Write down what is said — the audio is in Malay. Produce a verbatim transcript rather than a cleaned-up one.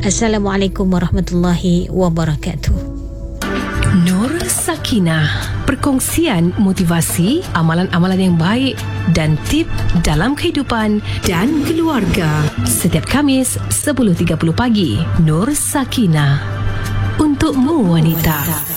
Assalamualaikum warahmatullahi wabarakatuh. Nur Sakinah, perkongsian motivasi, amalan-amalan yang baik dan tip dalam kehidupan dan keluarga. Setiap Khamis sepuluh tiga puluh pagi, Nur Sakinah. Untukmu wanita.